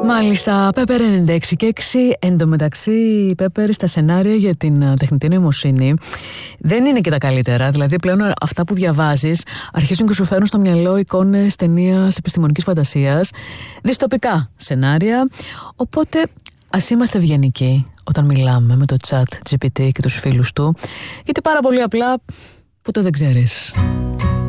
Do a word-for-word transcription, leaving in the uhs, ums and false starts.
Μάλιστα, Πέπερ ενενήντα έξι και έξι. Εν τω μεταξύ, Πέπερ στα σενάρια για την τεχνητή νοημοσύνη δεν είναι και τα καλύτερα. Δηλαδή, πλέον αυτά που διαβάζεις αρχίζουν και σου φέρνουν στο μυαλό εικόνες ταινίας επιστημονικής φαντασίας, δυστοπικά σενάρια. Οπότε, ας είμαστε ευγενικοί όταν μιλάμε με το chat τζι πι τι και τους φίλους του, γιατί πάρα πολύ απλά που το δεν ξέρεις.